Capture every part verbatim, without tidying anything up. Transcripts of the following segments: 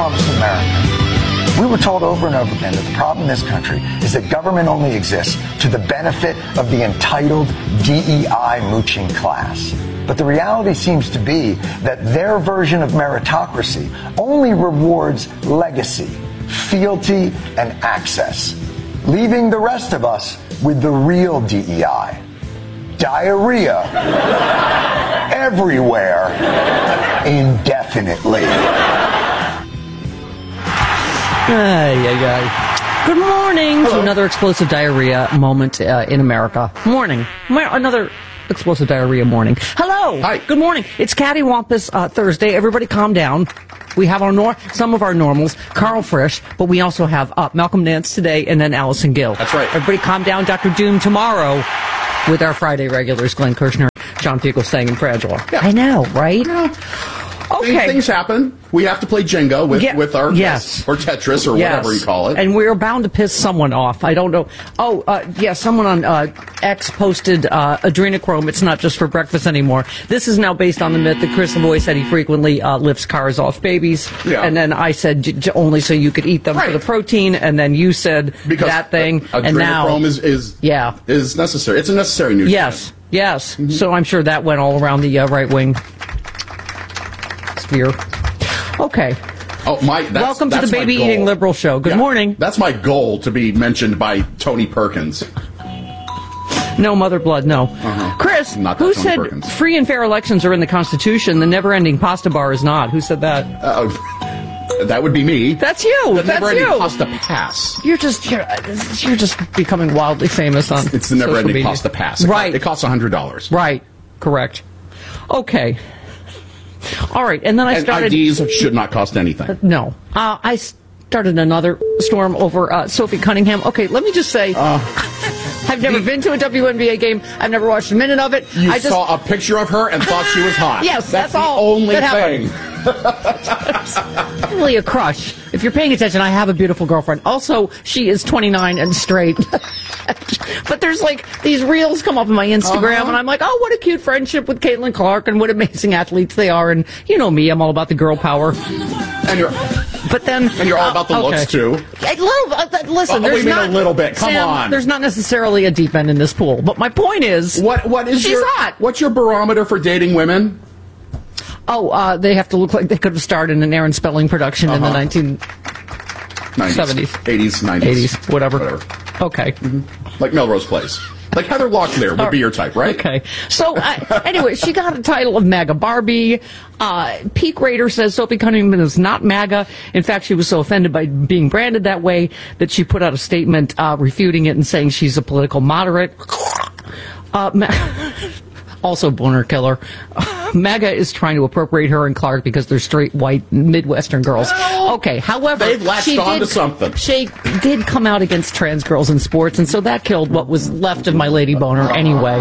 Trump's America. We were told over and over again that the problem in this country is that government only exists to the benefit of the entitled D E I mooching class. But the reality seems to be that their version of meritocracy only rewards legacy, fealty, and access, leaving the rest of us with the real D E I. Diarrhea everywhere indefinitely. Ay, ay, ay. Good morning Hello. to another explosive diarrhea moment uh, in America. Morning. Another explosive diarrhea morning. Hello. Hi. Good morning. It's Cattywampus uh, Thursday. Everybody calm down. We have our nor- some of our normals, Carl Frisch, but we also have uh, Malcolm Nance today and then Allison Gill. That's right. Everybody calm down. Doctor Doom tomorrow with our Friday regulars, Glenn Kirshner, John Fugelsang, and Fragile. Yeah. I know, right? Yeah. Okay. Things happen. We have to play Jenga with, yeah. with our yes. or Tetris or yes. whatever you call it. And we're bound to piss someone off. I don't know. Oh, uh, yeah, someone on uh, X posted uh, adrenochrome. It's not just for breakfast anymore. This is now based on the myth that Chris Lavoie said he frequently uh, lifts cars off babies. Yeah. And then I said j- j- only so you could eat them right. for the protein. And then you said because that thing. Uh, and now adrenochrome is, is, yeah. is necessary. It's a necessary nutrient. Yes, yes. Mm-hmm. So I'm sure that went all around the uh, right-wing sphere. Okay. Oh, my, that's, Welcome to that's the Baby Eating Liberal Show. Good yeah, morning. That's my goal, to be mentioned by Tony Perkins. No mother blood, no. Uh-huh. Chris, Not who Tony said Perkins. free and fair elections are in the Constitution? The never-ending pasta bar is not. Who said that? Uh, that would be me. That's you. The That's never-ending you. pasta pass. You're just you're, you're just becoming wildly famous on. It's the never-ending social media. pasta pass. It Right. Co- it costs a hundred dollars. Right. Correct. Okay. All right, and then I and started. I Ds should not cost anything. No, uh, I started another storm over uh, Sophie Cunningham. Okay, let me just say. Uh, I've never been to a W N B A game. I've never watched a minute of it. You I just, saw a picture of her and thought she was hot. Yes, that's, that's the all only that thing. Really a crush. If you're paying attention, I have a beautiful girlfriend. Also, she is twenty-nine and straight. But there's like these reels come up on my Instagram, uh-huh. and I'm like, oh, what a cute friendship with Caitlin Clark, and what amazing athletes they are. And you know me, I'm all about the girl power. And you're, but then, and you're all uh, about the okay. looks too. A little, uh, listen, Oh, there's we mean not a little bit. Come Sam, on. There's not necessarily a deep end in this pool. But my point is, What what is she's your hot. What's your barometer for dating women? Oh, uh, they have to look like they could have starred in an Aaron Spelling production Uh-huh. in the nineteen seventies, eighties, nineties, eighties, whatever. whatever. Okay. Mm-hmm. Like Melrose Place. Like Heather Locklear would be your type, right? Okay. So, uh, anyway, she got a title of MAGA Barbie. Uh, Peak Raider says Sophie Cunningham is not MAGA. In fact, she was so offended by being branded that way that she put out a statement uh, refuting it and saying she's a political moderate. Uh, Ma- also, boner killer. MAGA is trying to appropriate her and Clark because they're straight, white, Midwestern girls. Okay, however, They've latched she on did, to something. She did come out against trans girls in sports, and so that killed what was left of my lady boner anyway.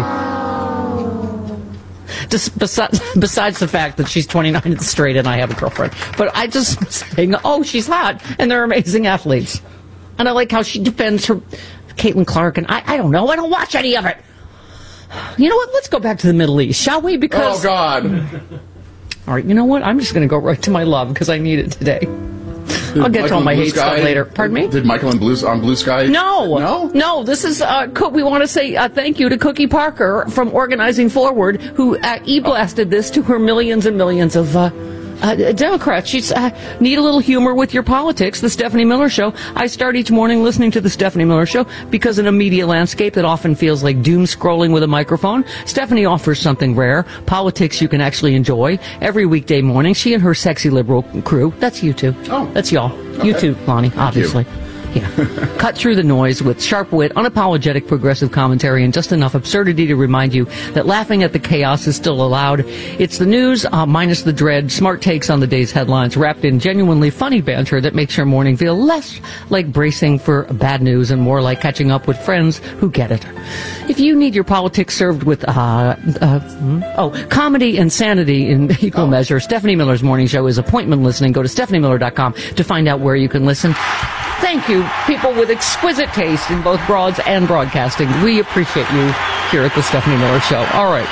Just besides, besides the fact that she's twenty-nine and straight and I have a girlfriend. But I just saying, oh, she's hot, and they're amazing athletes. And I like how she defends her, Caitlin Clark, and I, I don't know, I don't watch any of it. You know what? Let's go back to the Middle East, shall we? Because Oh, God. all right, you know what? I'm just going to go right to my love because I need it today. Did I'll get Michael to all my and Blue hate Sky, stuff later. Pardon me? Did Michael and Blue on Blue Sky? No, no, no. This is uh, Co- we want to say uh, thank you to Cookie Parker from Organizing Forward, who uh, e-blasted this to her millions and millions of uh, uh, Democrats. She's uh, need a little humor with your politics. The Stephanie Miller Show. I start each morning listening to the Stephanie Miller Show because in a media landscape that often feels like doom scrolling with a microphone, Stephanie offers something rare: politics you can actually enjoy. Every weekday morning, she and her sexy liberal crew. That's you two. Oh, that's y'all. Okay. You too, Lonnie. Obviously. You. Yeah. Cut through the noise with sharp wit, unapologetic progressive commentary, and just enough absurdity to remind you that laughing at the chaos is still allowed. It's the news, uh, minus the dread, smart takes on the day's headlines, wrapped in genuinely funny banter that makes your morning feel less like bracing for bad news and more like catching up with friends who get it. If you need your politics served with, uh, uh, oh, comedy and sanity in equal oh. measure, Stephanie Miller's Morning Show is appointment listening. Go to stephanie miller dot com to find out where you can listen. Thank you, people with exquisite taste in both broads and broadcasting. We appreciate you here at the Stephanie Miller Show. All right.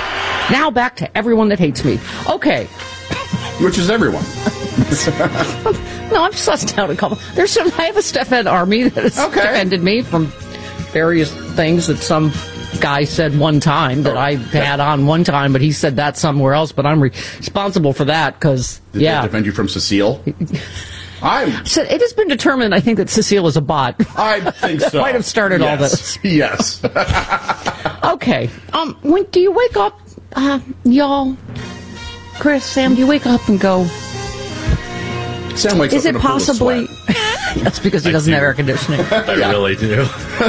Now back to everyone that hates me. Okay. Which is everyone. No, I've sussed out a couple. There's some. I have a Stefan Army that has Okay. defended me from various things that some guy said one time that Oh, I had on one time, but he said that somewhere else. But I'm responsible for that because Did yeah. they defend you from Cecile? I'm. So it has been determined, I think, that Cecile is a bot. I think so. Might have started all Yes. this. Yes. Okay. Um. When do you wake up, uh, y'all? Chris, Sam, do you wake up and go? Sam wakes Is up in it a pool of possibly? sweat. That's because he doesn't do. have air conditioning. I Yeah. really do.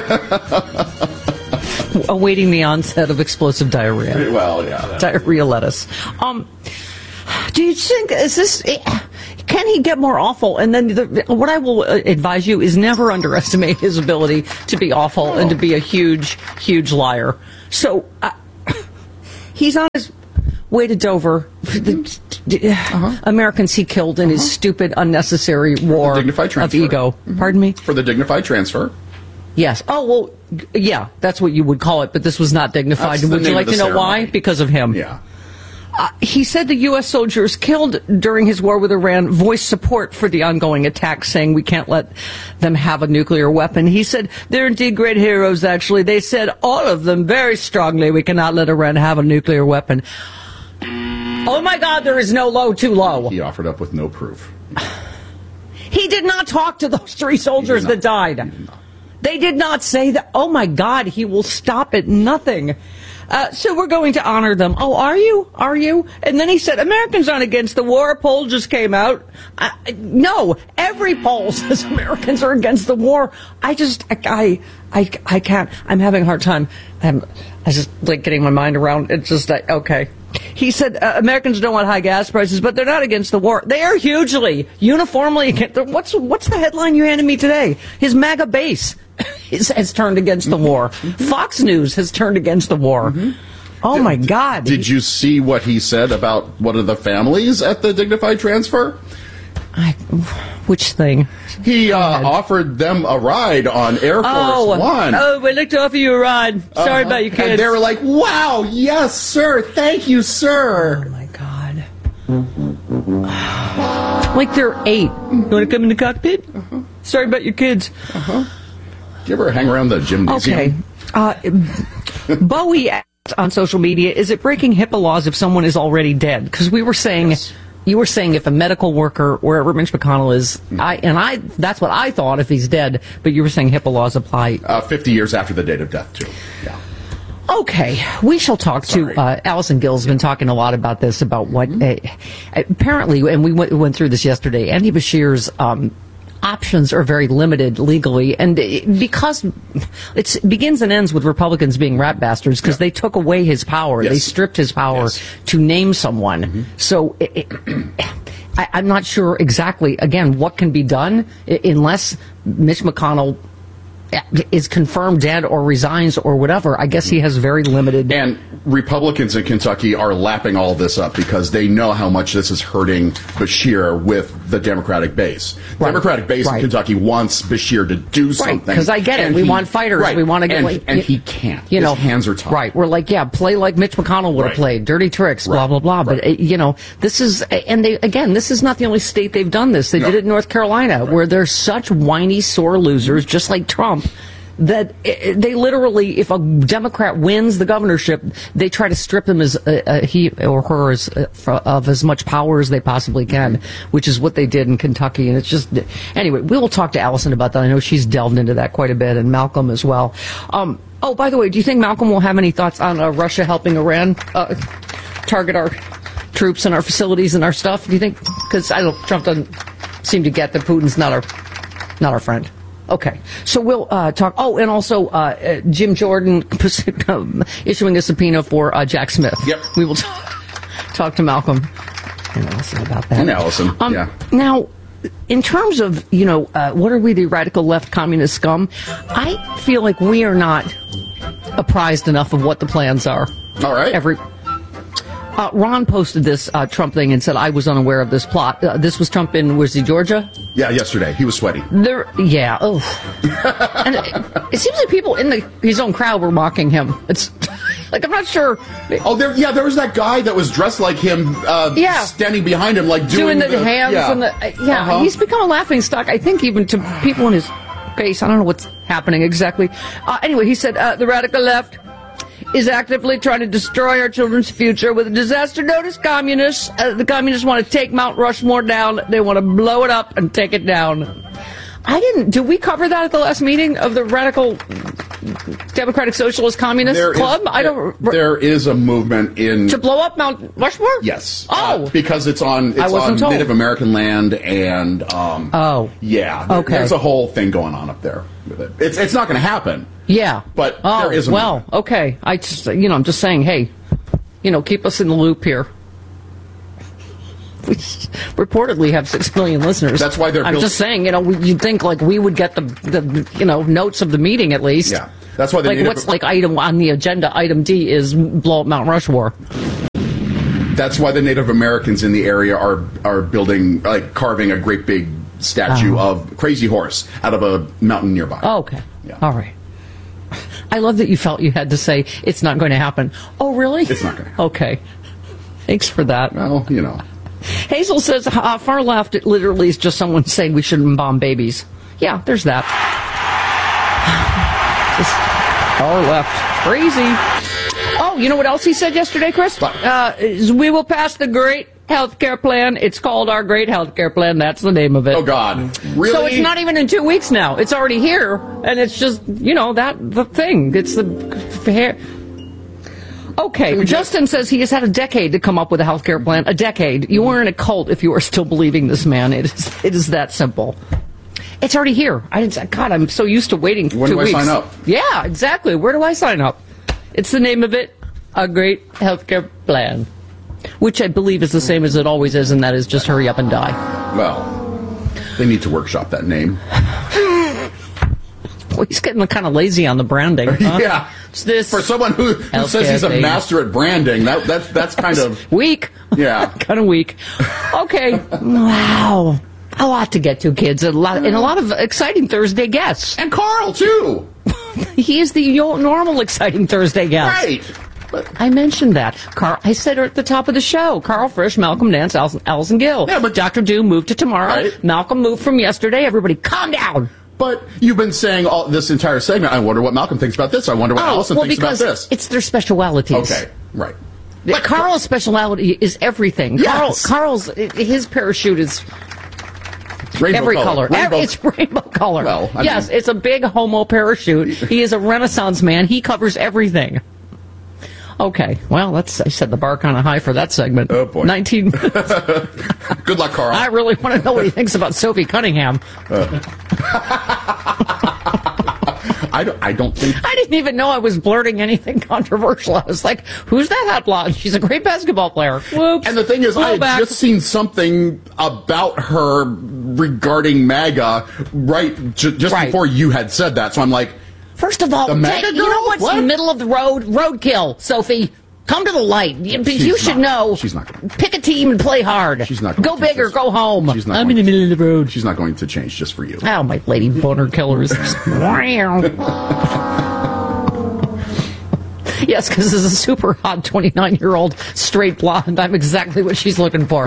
Awaiting the onset of explosive diarrhea. Well, yeah. Diarrhea lettuce. Um. Do you think is this? Can he get more awful? And then the, what I will advise you is never underestimate his ability to be awful Oh. and to be a huge, huge liar. So uh, he's on his way to Dover. The, uh-huh. Americans he killed in uh-huh. his stupid, unnecessary war dignified of transfer. ego. Mm-hmm. Pardon me? For the dignified transfer. Yes. Oh, well, yeah, that's what you would call it, but this was not dignified. That's the Would you name like of to the know why? ceremony. Because of him. Yeah. Uh, he said the U S soldiers killed during his war with Iran voiced support for the ongoing attack, saying we can't let them have a nuclear weapon. He said they're indeed great heroes, actually. They said, all of them, very strongly, we cannot let Iran have a nuclear weapon. Oh, my God, there is no low too low. He offered up with no proof. He did not talk to those three soldiers that died. Did They did not say that. Oh, my God, he will stop at nothing. Uh, so we're going to honor them. Oh, are you? Are you? And then he said, Americans aren't against the war. A poll just came out. Uh, no, every poll says Americans are against the war. I just, I, I, I can't. I'm having a hard time. I'm, I just like getting my mind around. It's just like, okay. He said uh, Americans don't want high gas prices, but they're not against the war. They are hugely, uniformly against. What's what's the headline you handed me today? His MAGA base is, has turned against the war. Mm-hmm. Fox News has turned against the war. Mm-hmm. Oh, my God. Did you see what he said about one of the families at the dignified transfer? I, which thing? He uh, offered them a ride on Air Force Oh, One. oh, we'd like to offer you a ride. Sorry Uh-huh. about your kids. And they were like, wow, yes, sir. Thank you, sir. Oh, my God. Like they're eight. You want to come in the cockpit? Uh-huh. Sorry about your kids. Uh-huh. Do you ever hang around the gymnasium? Okay. Uh, Bowie asked on social media, is it breaking HIPAA laws if someone is already dead? Because we were saying... Yes. You were saying if a medical worker, wherever Mitch McConnell is, I and I, that's what I thought if he's dead, but you were saying HIPAA laws apply. Uh, fifty years after the date of death, too. Yeah. Okay, we shall talk Sorry. to, uh, Allison Gill's been talking a lot about this, about what, Mm-hmm. uh, apparently, and we went, went through this yesterday, Andy Bashir's, um, options are very limited legally, and it, because it's, it begins and ends with Republicans being rat bastards, because Yeah. they took away his power. Yes. They stripped his power Yes. to name someone. Mm-hmm. So it, it, I, I'm not sure exactly, again, what can be done i- unless Mitch McConnell is confirmed dead or resigns or whatever. I guess he has very limited... And Republicans in Kentucky are lapping all this up because they know how much this is hurting Bashir with the Democratic base. Right. Democratic base Right. in Kentucky wants Bashir to do something. Right, because I get it. And We he- want fighters. Right. We want to get... And, like, and y- he can't. You His know, hands are tied. Right. We're like, yeah, play like Mitch McConnell would have Right. played. Dirty tricks, blah, Right. blah, blah. But, Right. uh, you know, this is... And they again, this is not the only state they've done this. They No. did it in North Carolina, Right. where they're such whiny, sore losers, just like Trump, that uh, they literally, if a Democrat wins the governorship, they try to strip them as uh, uh, he or her as, uh, fr- of as much power as they possibly can, which is what they did in Kentucky. And it's just anyway. We will talk to Allison about that. I know she's delved into that quite a bit, and Malcolm as well. Um, oh, by the way, do you think Malcolm will have any thoughts on uh, Russia helping Iran uh, target our troops and our facilities and our stuff? Do you think? Because I don't. Trump doesn't seem to get that Putin's not our not our friend. Okay, so we'll uh, talk. Oh, and also uh, uh, Jim Jordan issuing a subpoena for uh, Jack Smith. Yep. We will talk, talk to Malcolm and Allison about that. And Allison, Um, yeah. Now, in terms of, you know, uh, what are we, the radical left communist scum? I feel like we are not apprised enough of what the plans are. All right. Every uh, Ron posted this uh, Trump thing and said, I was unaware of this plot. Uh, this was Trump in, was he Georgia? Yeah, yesterday. He was sweaty. There, yeah. Oh, and it, it seems like people in the his own crowd were mocking him. It's Like, I'm not sure. Oh, there, yeah, there was that guy that was dressed like him, uh, yeah. standing behind him, like doing, doing the, the hands yeah. and the uh, yeah. Uh-huh. He's become a laughing stock, I think, even to people in his base. I don't know what's happening exactly. Uh, anyway, he said uh, the radical left is actively trying to destroy our children's future with a disaster notice. Communists, uh, the communists want to take Mount Rushmore down. They want to blow it up and take it down. I didn't. Did we cover that at the last meeting of the Radical Democratic Socialist Communist There Club? Is, I don't. There, there is a movement in to blow up Mount Rushmore. Yes. Oh, uh, because it's on it's I wasn't on told. Native American land, and um, oh, yeah. There, okay. There's a whole thing going on up there with it. It's it's not going to happen. Yeah, but oh, there is a well. movement. Okay, I just you know I'm just saying, hey, you know, keep us in the loop here. We reportedly have six million listeners. That's why they're. I'm built- just saying, you know, we, you'd think like we would get the, the, you know, notes of the meeting at least. Yeah, that's why. The like Native- what's like item on the agenda? Item D is blow up Mount Rushmore. That's why the Native Americans in the area are are building, like carving a great big statue Oh. of Crazy Horse out of a mountain nearby. Oh, okay. Yeah. All right. I love that you felt you had to say it's not going to happen. Oh, really? It's not going to happen. Okay. Thanks for that. Well, you know. Hazel says uh, far left, it literally is just someone saying we shouldn't bomb babies. Yeah, there's that. Just far left. Crazy. Oh, you know what else he said yesterday, Chris? Uh, is we will pass the great health care plan. It's called our great health care plan. That's the name of it. Oh, God. Really? So it's not even in two weeks now. It's already here. And it's just, you know, that the thing. It's the hair. Okay, Justin says he has had a decade to come up with a health care plan. A decade. You are in a cult if you are still believing this man. It is, it is that simple. It's already here. I didn't, God, I'm so used to waiting for When two do I weeks. sign up? Yeah, exactly. Where do I sign up? It's the name of it, a great health care plan, which I believe is the same as it always is, and that is just hurry up and die. Well, they need to workshop that name. Well, he's getting kind of lazy on the branding. Huh? Yeah. It's this For someone who, who says he's a thing. master at branding, that, that that's kind of weak. Yeah. Kind of weak. Okay. Wow. A lot to get to, kids. A lot, and a lot of exciting Thursday guests. And Carl, too. He is the yo- normal exciting Thursday guest. Right. But, I mentioned that. Carl, I said her at the top of the show. Carl Frisch, Malcolm Nance, Alison, Alison Gill. Yeah, but- Doctor Doom moved to tomorrow. Right. Malcolm moved from yesterday. Everybody calm down. but you've been saying all this entire segment, I wonder what Malcolm thinks about this. I wonder what Oh, Allison well, thinks about because this. it's their specialities. Okay, right. But Carl's speciality is everything. Yes. Carl, Carl's, his parachute is Rainbow every color. Rainbow- Every, it's rainbow color. Well, I yes, mean- it's a big homo parachute. He is a Renaissance man. He covers everything. Okay, well, that's I set the bar kind of high for that segment. Oh, boy. nineteen minutes. Good luck, Carl. I really want to know what he thinks about Sophie Cunningham. I don't, I don't think... I didn't even know I was blurting anything controversial. I was like, who's that hot blonde? She's a great basketball player. Whoops. And the thing is, Pull I had back. just seen something about her regarding MAGA right ju- just Right. before you had said that. So I'm like, First of all, The MAGA take- you know girl? what's What? middle of the road? Roadkill, Sophie. Come to the light. You, She's you should not. know. She's not going to. Pick a team and play hard. She's not going Go to big or just- go home. She's not I'm going in the to- middle of the road. She's not going to change just for you. Oh, my lady boner killers. Yes, because as a super hot twenty-nine-year-old straight blonde, I'm exactly what she's looking for.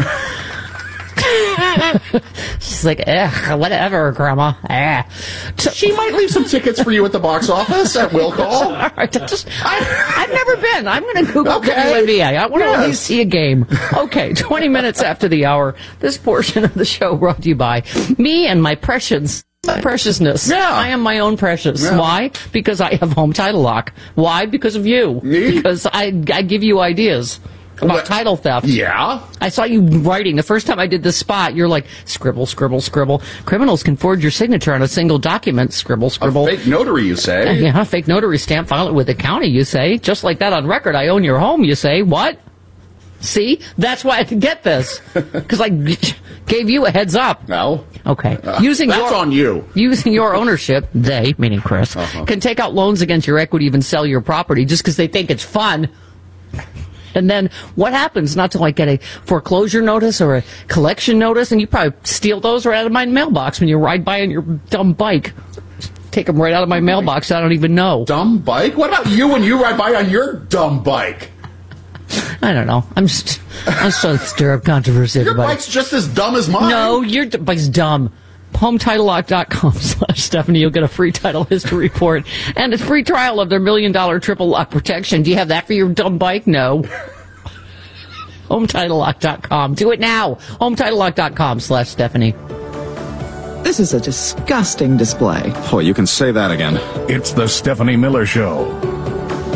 She's like, eh, whatever, Grandma. Eh. So, She might leave some tickets for you at the box office at will call. all right, just, I, I've never been. I'm going to Google Okay. W N B A. I want to Yes. at least see a game. Okay, twenty minutes after the hour, this portion of the show brought to you by me and my precious preciousness. Yeah. I am my own precious. Yeah. Why? Because I have home title lock. Why? Because of you. Me? Because I, I give you ideas about What? title theft. Yeah. I saw you writing. The first time I did this spot, you're like, scribble, scribble, scribble. Criminals can forge your signature on a single document. Scribble, A scribble. fake notary, you say? Yeah, fake notary stamp, file it with the county, you say. Just like that on record, I own your home, you say. What? See? That's why I could get this. Because I g- gave you a heads up. No. Okay. Uh, Using that's your, on you. Using your ownership, they, meaning Chris, Uh-huh. can take out loans against your equity, even sell your property just because they think it's fun. And then what happens? Not till I get a foreclosure notice or a collection notice, and you probably steal those right out of my mailbox when you ride by on your dumb bike. take them right out of my mailbox. I don't even know. Dumb bike? What about you when you ride by on your dumb bike? I don't know. I'm just, I'm so stir up controversy. Your everybody. bike's just as dumb as mine. No, your d- bike's dumb. home title lock dot com slash Stephanie. You'll get a free title history report and a free trial of their million dollar triple lock protection. Do you have that for your dumb bike? No. home title lock dot com. Do it now. home title lock dot com slash Stephanie. This is a disgusting display. Oh, you can say that again. It's the Stephanie Miller Show.